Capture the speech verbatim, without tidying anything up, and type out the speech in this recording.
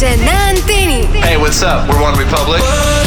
Женна Антени. Hey, what's up? We're One Republic.